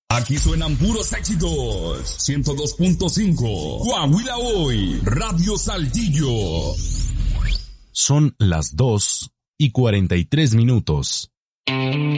Aquí suenan puros éxitos. 102.5 Coahuila Hoy, Radio Saltillo. Son las 2:43.